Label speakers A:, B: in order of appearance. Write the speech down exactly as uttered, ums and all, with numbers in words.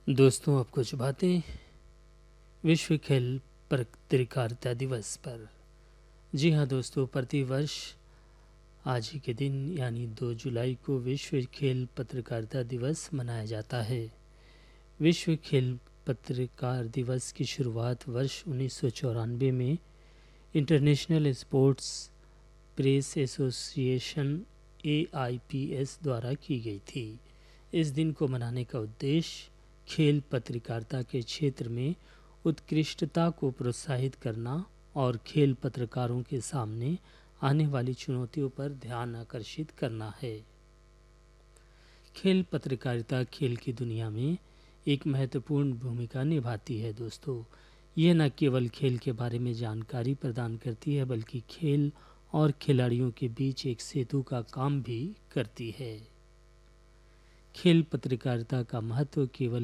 A: दोस्तों, अब कुछ बातें विश्व खेल पत्रकारिता दिवस पर। जी हाँ दोस्तों, प्रतिवर्ष आज ही के दिन यानी दो जुलाई को विश्व खेल पत्रकारिता दिवस मनाया जाता है। विश्व खेल पत्रकार दिवस की शुरुआत वर्ष उन्नीस सौ चौरानवे में international sports press association A I P S द्वारा की गई थी। इस दिन को मनाने का उद्देश्य खेल पत्रकारिता के क्षेत्र में उत्कृष्टता को प्रोत्साहित करना और खेल पत्रकारों के सामने आने वाली चुनौतियों पर ध्यान आकर्षित करना है। खेल पत्रकारिता खेल की दुनिया में एक महत्वपूर्ण भूमिका निभाती है। दोस्तों, यह न केवल खेल के बारे में जानकारी प्रदान करती है बल्कि खेल और खिलाड़ियों के बीच एक सेतु का काम भी करती है। खेल पत्रकारिता का महत्व केवल